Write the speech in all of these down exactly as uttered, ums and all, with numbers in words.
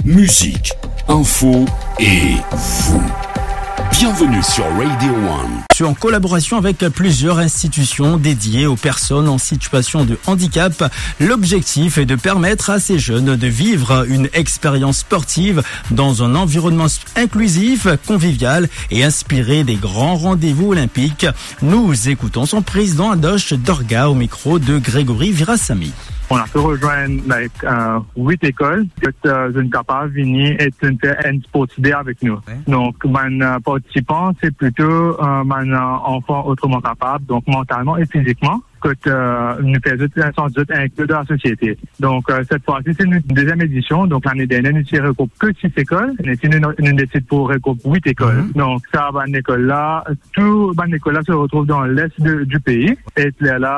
musique, info et vous. Bienvenue sur Radio One. En collaboration avec plusieurs institutions dédiées aux personnes en situation de handicap, l'objectif est de permettre à ces jeunes de vivre une expérience sportive dans un environnement inclusif, convivial et inspiré des grands rendez-vous olympiques. Nous écoutons son président Adosh Dorga au micro de Grégory Virasamy. On a pu rejoindre like, euh, huit écoles qui euh, sont capables de venir et de faire un sport avec nous. Ouais. Donc, mes euh, participants, c'est plutôt euh, mes euh, enfants autrement capables, donc mentalement et physiquement, que euh, nous faisons un sens inclus de la société. Donc, euh, cette fois-ci, c'est une deuxième édition. Donc, l'année dernière, nous avons regroupé que six écoles. Et nous, nous décidons pour regrouper huit écoles. Mm-hmm. Donc, ça, ben, école-là, tout, ben, école-là se retrouve dans l'est de, du pays. Et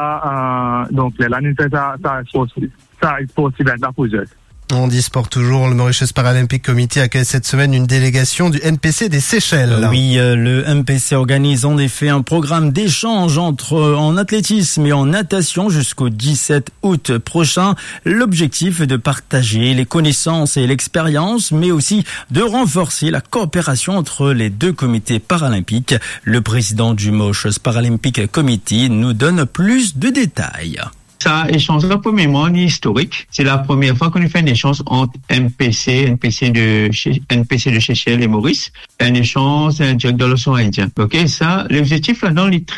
là, euh, donc, là, nous faisons ça, ça, ça, pour aussi bien pour eux. On dit sport toujours, le Mauritius Paralympic Committee accueille cette semaine une délégation du N P C des Seychelles. Oui, euh, le N P C organise en effet un programme d'échange entre euh, en athlétisme et en natation jusqu'au dix-sept août prochain. L'objectif est de partager les connaissances et l'expérience, mais aussi de renforcer la coopération entre les deux comités paralympiques. Le président du Mauritius Paralympic Committee nous donne plus de détails. Ça échange là premièrement historique. C'est la première fois qu'on fait un échange entre M P C, N P C de N P C de Seychelles et Maurice, un échange direct dans l'océan Indien. Ok, ça, l'objectif là-dedans, il est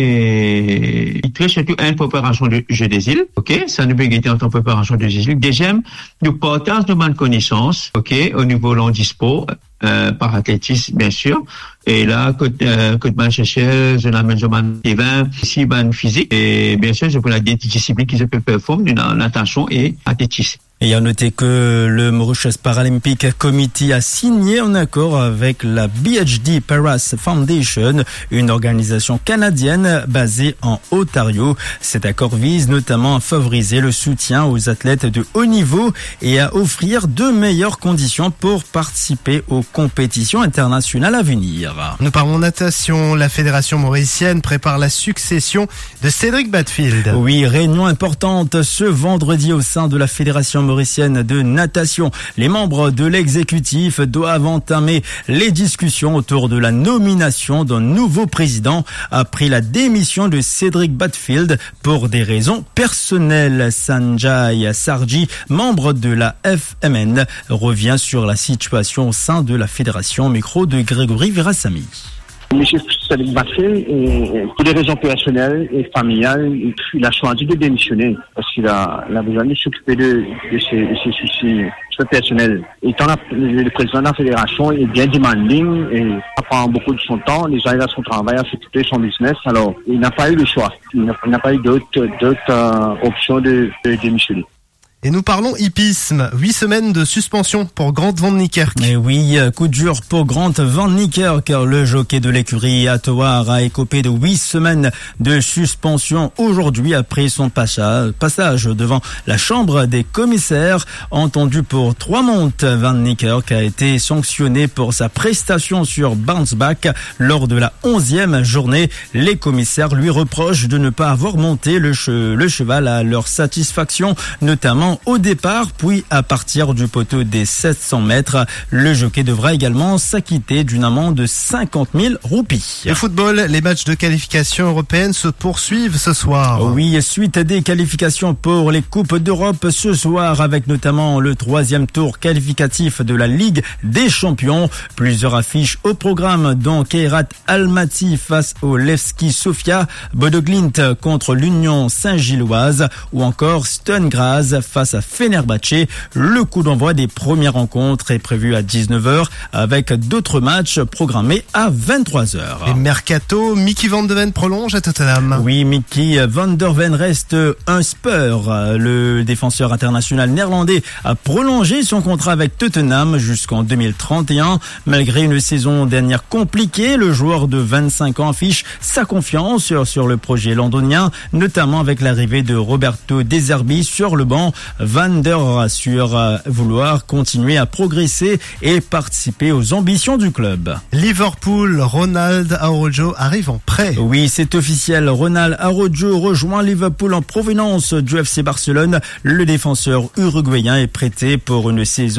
très, il est très surtout une préparation de jeu des îles. Ok, ça nous peut guider en tant que préparation de jeux des îles. Deuxième, nous partageons de bonnes connaissances. Ok, au niveau l'handisport. Euh, par athlétisme, bien sûr. Et là, côté, euh, côté ban Seychelles, je l'amène je ban T-vingt, ici, ban physique. Et bien sûr, je peux la discipline qui se peut performer, dans natation et athlétisme. Et à noter que le Mauritius Paralympic Committee a signé un accord avec la B H D Paras Foundation, une organisation canadienne basée en Ontario. Cet accord vise notamment à favoriser le soutien aux athlètes de haut niveau et à offrir de meilleures conditions pour participer aux compétitions internationales à venir. Nous parlons natation. La Fédération mauricienne prépare la succession de Cédric Batfield. Oui, réunion importante ce vendredi au sein de la Fédération mauricienne de natation. Les membres de l'exécutif doivent entamer les discussions autour de la nomination d'un nouveau président après la démission de Cédric Batfield pour des raisons personnelles. Sanjay Sarji, membre de la F M N, revient sur la situation au sein de la fédération. Micro de Grégory Virasamy. Monsieur Cédric Batfield, pour des raisons personnelles et familiales, il a choisi de démissionner parce qu'il a, il a besoin de s'occuper de, de, ses, de ses soucis personnels. Étant la, le, le président de la fédération est bien demanding et ça prend beaucoup de son temps. Déjà, il a son travail à s'occuper de son business. Alors, il n'a pas eu le choix. Il n'a, il n'a pas eu d'autres, d'autres euh, options de, de démissionner. Et nous parlons hippisme. Huit semaines de suspension pour Grant Van Niekerk. Et oui, coup dur pour Grant Van Niekerk, car le jockey de l'écurie Atowar a écopé de huit semaines de suspension aujourd'hui après son passage devant la chambre des commissaires. Entendu pour trois montes, Van Niekerk a été sanctionné pour sa prestation sur bounce back lors de la onzième journée. Les commissaires lui reprochent de ne pas avoir monté le, che- le cheval à leur satisfaction, notamment au départ, puis à partir du poteau des sept cents mètres. Le jockey devra également s'acquitter d'une amende de cinquante mille roupies. Le football, les matchs de qualification européenne se poursuivent ce soir. Oui, suite des qualifications pour les Coupes d'Europe ce soir, avec notamment le troisième tour qualificatif de la Ligue des Champions. Plusieurs affiches au programme, dont Kairat Almaty face au Levski Sofia, Bodo Glimt contre l'Union Saint-Gilloise ou encore Sturm Graz face à Fenerbahçe. Le coup d'envoi des premières rencontres est prévu à dix-neuf heures avec d'autres matchs programmés à vingt-trois heures. Et Mercato, Mickey van de Ven prolonge à Tottenham. Oui, Mickey van der Ven reste un Spur. Le défenseur international néerlandais a prolongé son contrat avec Tottenham jusqu'en deux mille trente et un. Malgré une saison dernière compliquée, le joueur de vingt-cinq ans affiche sa confiance sur, sur le projet londonien, notamment avec l'arrivée de Roberto De Zerbi sur le banc. Van der assure vouloir continuer à progresser et participer aux ambitions du club. Liverpool, Ronald Araujo arrive en prêt. Oui, c'est officiel. Ronald Araujo rejoint Liverpool en provenance du F C Barcelone. Le défenseur uruguayen est prêté pour une saison